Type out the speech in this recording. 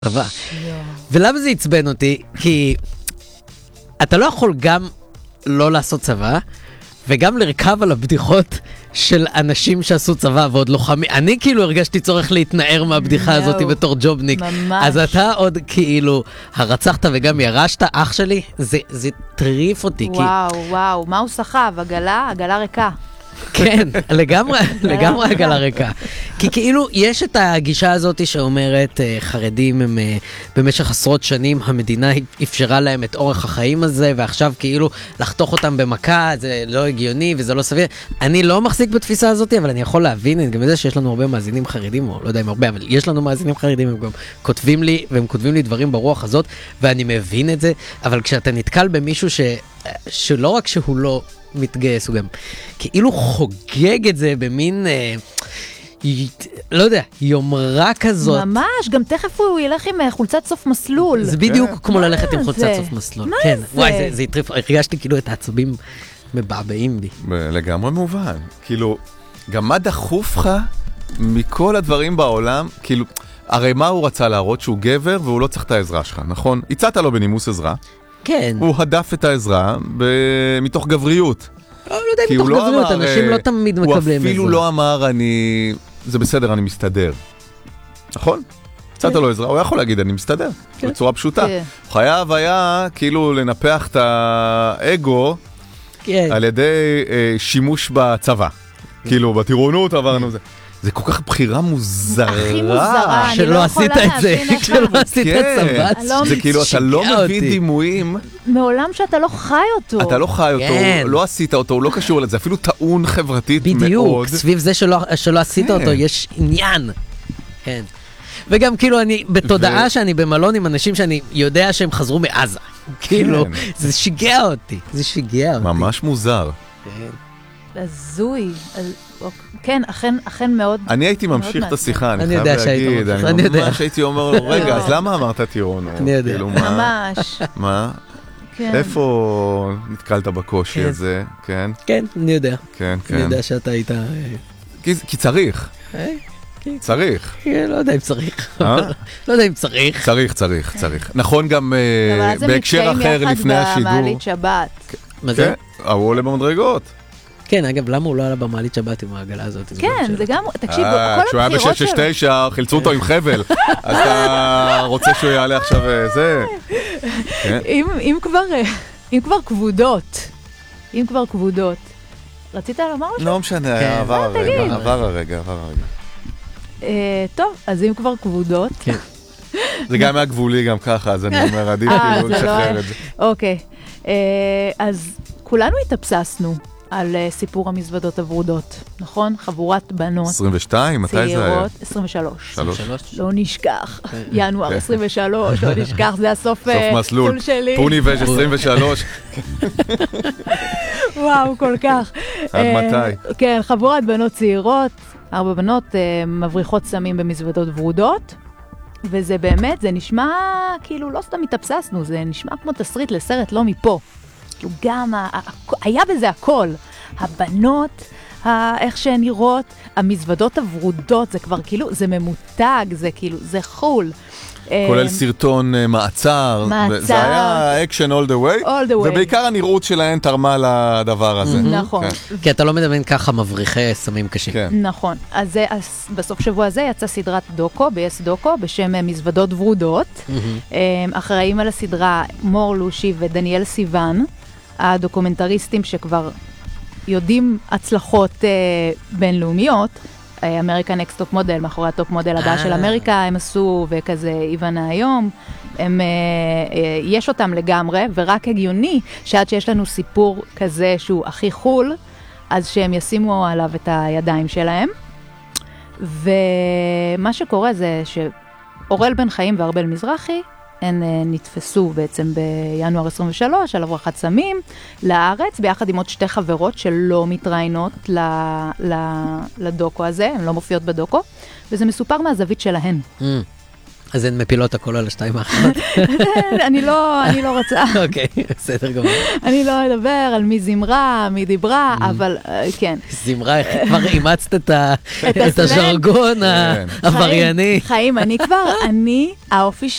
צבא. ולמה זה עצבן אותי? כי אתה לא יכול גם לא לעשות צבא, וגם לרכב על הבדיחות של אנשים שעשו צבא ועוד לוחמים. אני כאילו הרגשתי צורך להתנער מהבדיחה הזאת בתור ג'ובניק. ממש. אז אתה עוד כאילו הרצחת וגם ירשת, אח שלי, זה טריף אותי. וואו, מה הוא סחב? עגלה ריקה. כן, לגמרי עגלה ריקה. כי כאילו יש את הגישה הזאת שאומרת חרדים הם במשך עשרות שנים המדינה אפשרה להם את אורך החיים הזה, ועכשיו כאילו לחתוך אותם במכה זה לא הגיוני וזה לא סביר. אני לא מחזיק בתפיסה הזאת, אבל אני יכול להבין גם את זה שיש לנו הרבה מאזינים חרדים, או לא יודע אם הרבה, אבל יש לנו מאזינים חרדים, הם גם כותבים לי, והם כותבים לי דברים ברוח הזאת, ואני מבין את זה, אבל כשאתה נתקל במישהו שלא רק שהוא לא מתגייס, הוא גם כאילו חוגג את זה במין, לא יודע, יומרה כזאת. ממש, גם תכף הוא ילך עם חולצת סוף מסלול. זה בדיוק כמו ללכת עם חולצת סוף מסלול. מה כן, זה? וואי, זה הטריף, הרגשתי כאילו את העצבים מבעבעים בי. לגמרי מובן. כאילו, גם מה דחוף לך מכל הדברים בעולם, כאילו, הרי מה הוא רצה להראות? שהוא גבר והוא לא צריך את העזרה שלך, נכון? הצעת לו בנימוס עזרה. כן. הוא הדף את העזרה מתוך גבריות. לא יודע אם מתוך גבריות, אנשים לא תמיד מקבלים עזרה. הוא אפילו לא אמר, זה בסדר, אני מסתדר. נכון? הצעת לו עזרה, הוא יכול להגיד, אני מסתדר. בצורה פשוטה. הוא חייב היה כאילו לנפח את האגו על ידי שימוש בצבא. כאילו, בטירונות עברנו זה. זה כל כך בחירה מוזרה. הכי מוזרה, אני לא שלא יכולה עשית את זה, להבין איך. שלא עשית את צבא. זה כאילו, אתה לא מביא דימויים. מעולם שאתה לא חי אותו. אתה לא חי אותו, לא עשית אותו, הוא לא קשור לזה, אפילו טעון חברתית מאוד. בדיוק, סביב זה שלא עשית אותו, יש עניין. כן. וגם כאילו אני בתודעה שאני במלון עם אנשים שאני יודע שהם חזרו מעזה. כאילו, זה שיגע אותי. ממש מוזר. הזוי. כן, אכן מאוד. אני הייתי ממשיך את השיחה, אני חייב להגיד. אני ממש הייתי אומר לו, רגע, אז למה אמרת טירונות? אני יודע. ממש. מה? איפה נתקלת בקושי הזה? כן? כן, אני יודע. כן, כן. אני יודע שאתה היית... כי צריך. צריך. לא יודע אם צריך. לא יודע אם צריך. צריך. נכון גם בהקשר אחר לפני השידור. במעלית שבת. מה זה? הוא עולה במדרגות. כן, אגב, למה הוא לא עלה במעלית שבת עם העגלה הזאת? כן, זה גם, תקשיב, כל כשהוא היה ב-669, חילצו אותו עם חבל, אז אתה רוצה שהוא יעלה עכשיו זה? אם כבר כבודות, רצית לומר משהו? לא משנה, עבר הרגע. טוב, אז אם כבר כבודות. זה גם היה גבולי גם ככה, אז אני אומר, עדיף כאילו לשחרר את זה. אוקיי, אז כולנו התאבססנו על סיפור המזוודות הוורודות, נכון? חבורת בנות 22, מתי זה היה? צעירות, 23. לא נשכח, ינואר 23, לא נשכח, זה הסוף מסלול שלי. פוני וג' 23. וואו, כל כך. עד מתי? כן, חבורת בנות צעירות, 4 בנות מבריחות סמים במזוודות ורודות, וזה באמת, זה נשמע כאילו לא סתם התאבססנו, זה נשמע כמו תסריט לסרט לא מפה. כאילו גם, היה בזה הכל. הבנות, איך שהן נראות, המזוודות הוורודות, זה כבר כאילו, זה ממותג, זה כאילו, זה חול. כולל סרטון מעצר. זה היה אקשן all the way. ובעיקר הנראות שלהן תרמה לדבר הזה. נכון. כי אתה לא מדמיין ככה מבריחי סמים קשים. נכון. אז בסוף שבוע הזה יצא סדרת דוקו, ב-yes דוקו, בשם מזוודות ורודות. אחראים על הסדרה מור לושי ודניאל סיוון, הדוקומנטריסטים שכבר יודעים הצלחות בינלאומיות, אמריקה נקסט טופ מודל, מאחורי הטופ מודל הבא של אמריקה, הם עשו, וכזה איוונה היום, יש אותם לגמרי, ורק הגיוני שעד שיש לנו סיפור כזה שהוא הכי חול, אז שהם ישימו עליו את הידיים שלהם. ומה שקורה זה שאורל בן חיים וארבל מזרחי, הן נתפסו בעצם בינואר 23 על הברחת סמים לארץ, ביחד עם עוד 2 חברות שלא מתראיינות לדוקו הזה, הן לא מופיעות בדוקו, וזה מסופר מהזווית שלהן. אז הן מפילות הכל על השתיים האחרות. אני לא רוצה. אוקיי, בסדר גמור. אני לא אדבר על מי זמרה, מי דיברה, אבל כן. זמרה, איך כבר אימצת את הז'רגון העברייני. חיים, האופי